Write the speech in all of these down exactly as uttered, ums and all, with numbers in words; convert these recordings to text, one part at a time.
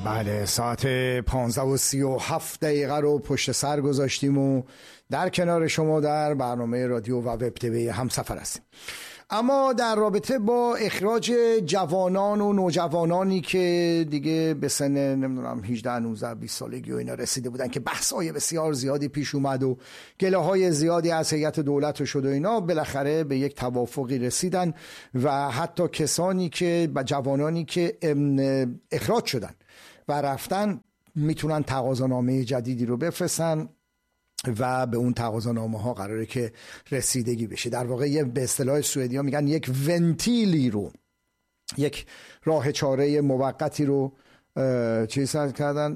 بله، ساعت پانزده و سی و هفت دقیقه رو پشت سر گذاشتیم و در کنار شما در برنامه رادیو و وب تیوی همسفر هستیم. اما در رابطه با اخراج جوانان و نوجوانانی که دیگه به سن نمیدونم هجده نوزده بیست سالگی و اینا رسیده بودن که بحث‌های بسیار زیادی پیش اومد و گله‌های زیادی از هیئت دولت شد و اینا، بالاخره به یک توافقی رسیدن و حتی کسانی که با جوانانی که اخراج شدن و رفتن میتونن تقاضانامه جدیدی رو بفرستن و به اون تقاضانامه ها قراره که رسیدگی بشه. در واقع یه به اصطلاح سوئدی ها میگن یک ونتیلی رو، یک راه چاره موقتی رو چیز کردن،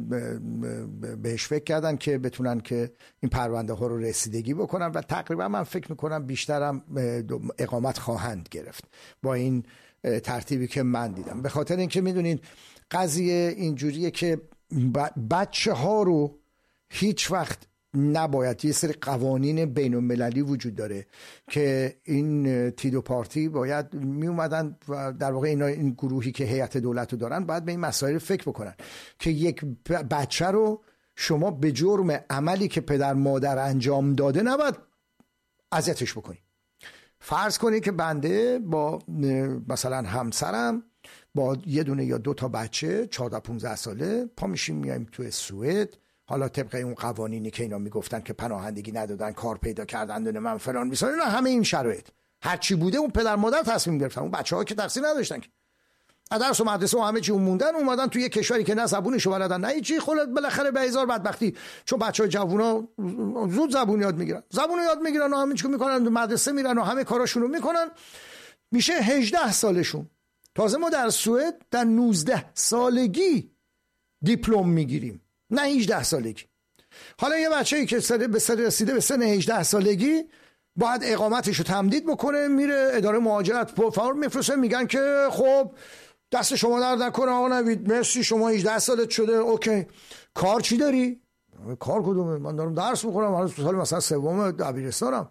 بهش فکر کردن که بتونن که این پرونده ها رو رسیدگی بکنن و تقریبا من فکر میکنم بیشترم اقامت خواهند گرفت با این ترتیبی که من دیدم. به خاطر اینکه میدونید قضیه اینجوریه که بچه ها رو هیچ وقت نباید، یه سری قوانین بین المللی وجود داره که این تیدو پارتی باید می اومدن و در واقع اینا، این گروهی که هیئت دولت رو دارن باید به این مسائل فکر بکنن که یک بچه رو شما به جرم عملی که پدر مادر انجام داده نباید اذیتش بکنی. فرض کنی که بنده با مثلا همسرم با یه دونه یا دو تا بچه چهارده پانزده ساله پا میشیم میایم تو سوئد، حالا طبق اون قوانینی که اینا میگفتن که پناهندگی ندادن، کار پیدا کردن، دونه من فلان میسان، اینا همه این شرایط هر چی بوده اون پدر مادر تصمیم گرفتن، اون بچه‌ها که تقصیر نداشتن که درس و مدرسه و همه چی موندن، اومدن تو یه کشوری که نه زبونشو بلدن نه هیچی، خلاص بالاخره به هزار بدبختی چون بچه‌ها جوونا زود زبون یاد میگیرن، زبون یاد میگیرن و همه چیکو میکنن، مدرسه میرن و همه کاراشون رو میکنن، میشه هجده سالشون. تازه ما در سوئد در نوزده سالگی دیپلم میگیریم، نه هجده سالگی. حالا یه بچه‌ای که به سن رسیده به سن هجده سالگی باید اقامتشو تمدید بکنه، میره اداره مهاجرت فرم میفرسته، میگن که خب دست شما درد نکنه آقا نوید، مرسی شما هجده سالت شده، اوکی. کار چی داری؟ کار کدومه؟ من دارم درس میخونم، حالا سال مثلا سوم دبیرستانم.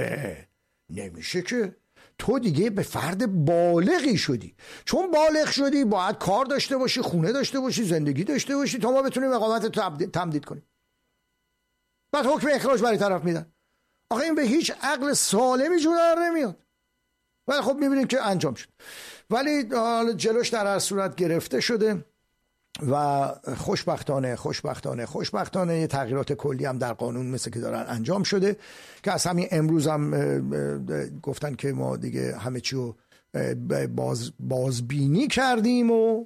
نمیشه که، تو دیگه به فرد بالغی شدی، چون بالغ شدی باید کار داشته باشی، خونه داشته باشی، زندگی داشته باشی تا ما بتونیم اقامت تمدید کنیم. بعد حکم اخراج برای طرف میدن. آخه این به هیچ عقل سالمی جور در نمیاد. ولی خب میبینیم که انجام شد، ولی جلوش در هر صورت گرفته شده و خوشبختانه خوشبختانه خوشبختانه یه تغییرات کلی هم در قانون مثل که دارن انجام شده که از همین امروز هم گفتن که ما دیگه همه چی رو باز بازبینی کردیم و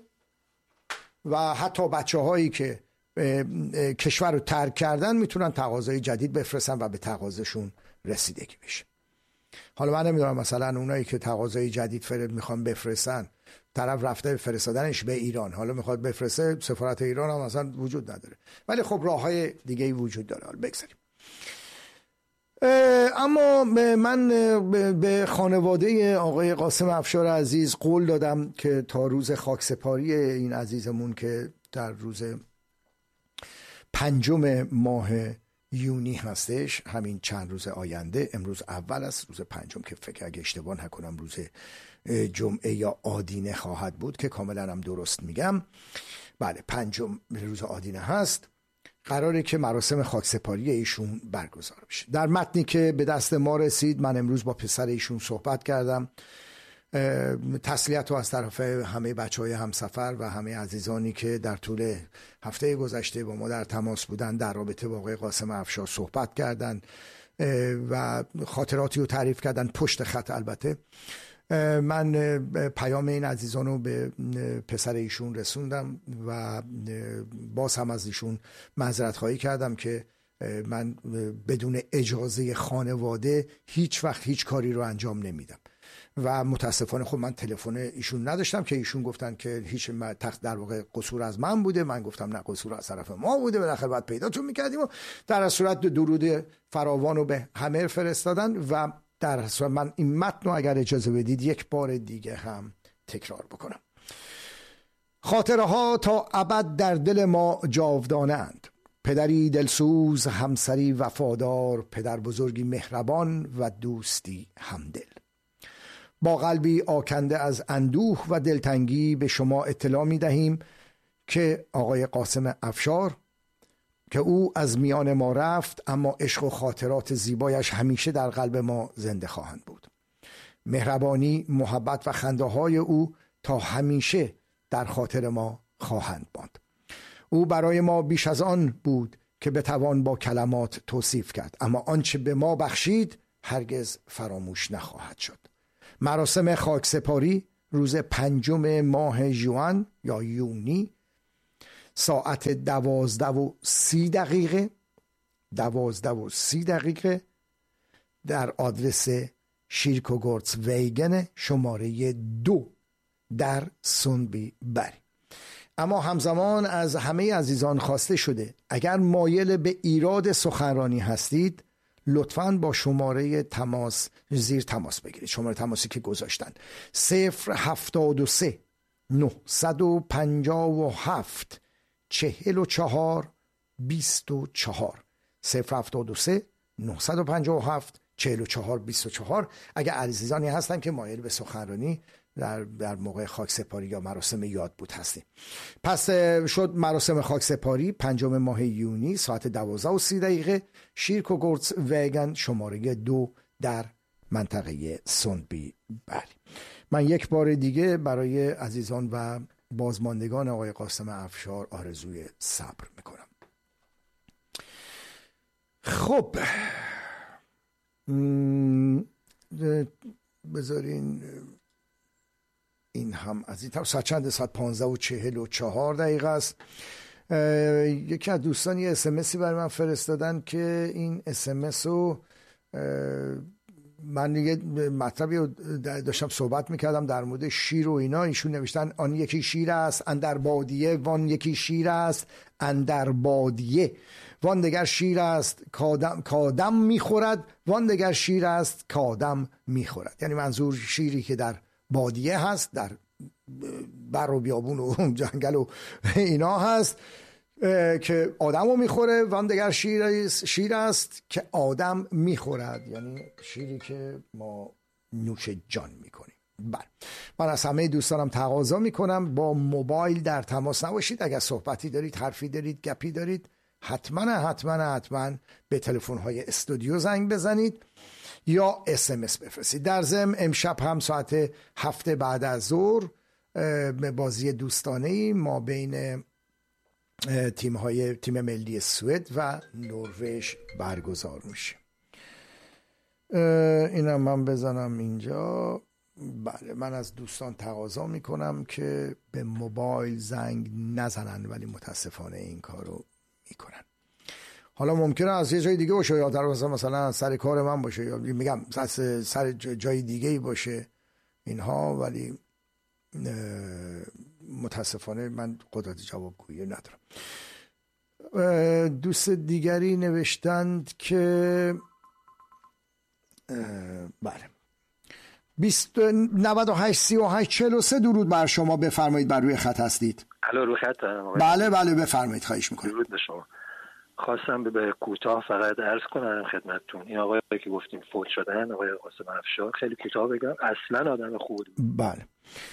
و حتی بچه هایی که کشور رو ترک کردن میتونن تقاضای جدید بفرستن و به تقاضاشون رسیدگی بشه. حالا من نمیدونم مثلا اونایی که تقاضای جدید فرد میخوان بفرستن، طرف رفته فرستادنش به ایران، حالا میخواد بفرسته، سفارت ایران هم مثلا وجود نداره، ولی خب راههای دیگه ای وجود داره. حالا بگذاریم. اما من به خانواده آقای قاسم افشار عزیز قول دادم که تا روز خاکسپاری این عزیزمون که در روز پنجم ماه یونی هستش، همین چند روز آینده، امروز اول است، روز پنجم که فکر اگه اشتباه نکنم روز جمعه یا آدینه خواهد بود که کاملا هم درست میگم، بله پنجم روز آدینه هست، قراره که مراسم خاکسپاری ایشون برگزار بشه. در متنی که به دست ما رسید، من امروز با پسر ایشون صحبت کردم، تسلیت رو از طرف همه بچه های همسفر و همه عزیزانی که در طول هفته گذشته با ما در تماس بودن در رابطه با آقای قاسم افشار صحبت کردن و خاطراتی رو تعریف کردن پشت خط. البته من پیام این عزیزان رو به پسر ایشون رسوندم و باز هم از ایشون معذرت خواهی کردم که من بدون اجازه خانواده هیچ وقت هیچ کاری رو انجام نمیدم و متاسفانه خب من تلفن ایشون نداشتم که ایشون گفتن که هیچ در واقع قصور از من بوده، من گفتم نه قصور از طرف ما بوده، بالاخره باید پیداتون میکردیم و در صورت درود فراوان رو به همه فرستادن و در صورت من این متن رو اگر اجازه بدید یک بار دیگه هم تکرار بکنم. خاطره ها تا ابد در دل ما جاودانند، پدری دلسوز، همسری وفادار، پدر بزرگی مهربان و دوستی همدل. با قلبی آکنده از اندوه و دلتنگی به شما اطلاع می دهیم که آقای قاسم افشار که او از میان ما رفت، اما عشق و خاطرات زیبایش همیشه در قلب ما زنده خواهند بود. مهربانی، محبت و خنده های او تا همیشه در خاطر ما خواهند ماند. او برای ما بیش از آن بود که بتوان با کلمات توصیف کرد، اما آنچه به ما بخشید هرگز فراموش نخواهد شد. مراسم خاکسپاری روز پنجم ماه ژوئن یا یونی ساعت دوازده و سی دقیقه دوازده و سی دقیقه در آدرس شیرکوگورتس ویگن شماره دو در سوندبی بری. اما همزمان از همه عزیزان خواسته شده اگر مایل به ایراد سخنرانی هستید لطفاً با شماره تماس زیر تماس بگیرید. شماره تماسی که گذاشتن صفر هفتاد و سه نهصد و پنجاه و هفت چهل و چهار بیست و چهار صفر هفتاد و سه نهصد و پنجاه و هفت چهل و چهار بیست و چهار. اگر عزیزانی هستن که مایل به سخنرانی در در موقع خاکسپاری یا مراسم یاد بود هستیم. پس شد مراسم خاکسپاری پنجم ماه یونی ساعت دوازده و سی دقیقه شیرکوگورتس ویگن شماره دو در منطقه سوندبی بری. من یک بار دیگه برای عزیزان و بازماندگان آقای قاسم افشار آرزوی صبر میکنم. خب بذارین این هم از این طرف ساعت چند ساعت پانزده و چهل و چهار دقیقه است. یکی از دوستان یه اسمسی برای من فرستادن که این اسمس رو من یه مطلبی رو داشتم صحبت میکردم در مورد شیر و اینا. ایشون نوشتن آن یکی شیر است اندر بادیه، وان یکی شیر است اندر بادیه، وان دگر شیر است کادم کادم میخورد، وان دگر شیر است کادم میخورد. یعنی منظور شیری که در بادیه هست، در بر و بیابون و جنگل و اینا هست که آدم رو میخوره، وان دگر شیر, شیر است که آدم میخورد، یعنی شیری که ما نوش جان میکنیم. بله، من از همه دوستانم تقاضا میکنم با موبایل در تماس نباشید. اگر صحبتی دارید، حرفی دارید، گپی دارید، حتما حتما حتما به تلفن های استودیو زنگ بزنید یا اس ام اس بفرستید. در ضمن امشب هم ساعت هفت بعد از ظهر به بازی دوستانه‌ای ما بین تیم های تیم ملی سوئد و نروژ برگزار میشه. اینم من بزنم اینجا. بله، من از دوستان تقاضا میکنم که به موبایل زنگ نزنن، ولی متاسفانه این کارو میکنن. حالا ممکنه از یه جای دیگه باشه، یا در مثلا سر کار من باشه، یا میگم سر جای دیگه باشه اینها، ولی متاسفانه من قدرت جوابگویی ندارم. دوست دیگری نوشتند که بله بیست نود و هشت سی و هشت چهل و سه درود بر شما، بفرمایید. بر روی خط هستید؟ الو، روی خط. بله بله بفرمایید، خواهش میکنم. درود به شما. خواستم به کوتاه فقط عرض کنم خدمتتون، این آقایی که گفتیم فوت شدن، آقای قاسم افشار، خیلی کوتاه بگم، اصلا آدم خوبی بود. بله،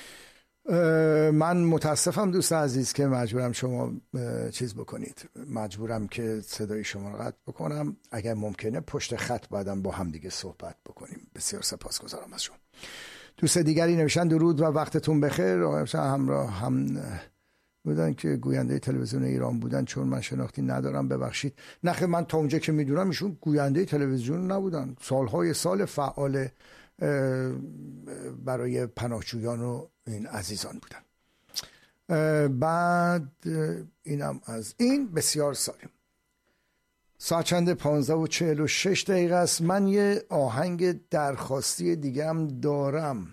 من متاسفم دوست عزیز که مجبورم شما چیز بکنید، مجبورم که صدای شما رو قطع بکنم. اگر ممکنه پشت خط بعدم با هم دیگه صحبت بکنیم. بسیار سپاسگزارم از شما. دوست دیگری نوشتن درود و وقتتون بخیر. همراه هم بودن که گوینده تلویزیون ایران بودن، چون من شناختی ندارم ببخشید. نخه من تا اونجا که میدونم ایشون گوینده تلویزیون نبودن، سالهای سال فعال برای پناهجویان و این عزیزان بودن. بعد اینم از این. بسیار سالم. ساعت چند پانزده و چهل و شش دقیقه است. من یه آهنگ درخواستی دیگه هم دارم.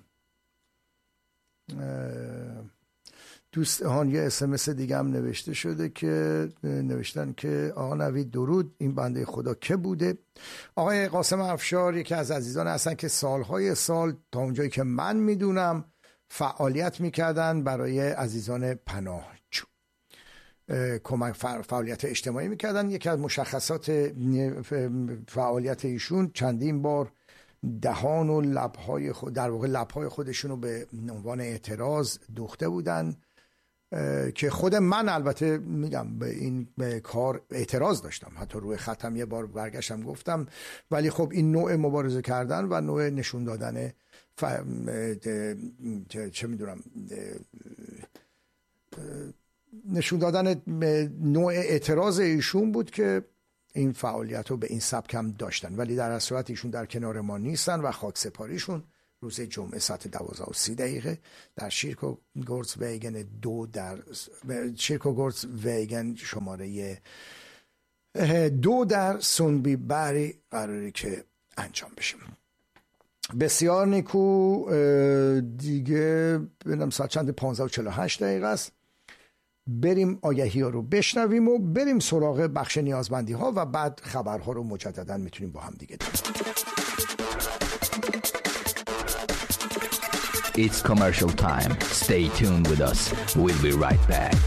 دوستان یه اسمس دیگه هم نوشته شده که نوشتن که آقا نوید درود، این بنده خدا که بوده؟ آقای قاسم افشار یکی از عزیزان هستن که سالهای سال تا اونجایی که من میدونم فعالیت میکردن برای عزیزان پناهجو، کمک فعالیت اجتماعی میکردن. یکی از مشخصات فعالیت ایشون چندین بار دهان و لبهای خود، در واقع لبهای خودشون رو به عنوان اعتراض دوخته بودن که خود من البته میگم به این به کار اعتراض داشتم، حتی روی خطم یه بار برگشتم گفتم، ولی خب این نوع مبارزه کردن و نوع نشون دادن ف... چه میدونم نشون دادن نوع اعتراض ایشون بود که این فعالیت رو به این سبک هم داشتن، ولی در اصل صورت ایشون در کنار ما نیستن و خاک سپاریشون روز جمعه ساعت دوازده و سی دقیقه در شیرکو گورتس ویگن دو در شیرکو گورتس ویگن شماره دو در سونبی بری قراری که انجام بشیم. بسیار نیکو. دیگه ببینم ساعت چند؟ پانزده و چهل و هشت دقیقه است. بریم آگهی ها رو بشنویم و بریم سراغ بخش نیازمندی ها و بعد خبرها رو مجددا میتونیم با هم دیگه داریم. It's commercial time. Stay tuned with us. We'll be right back.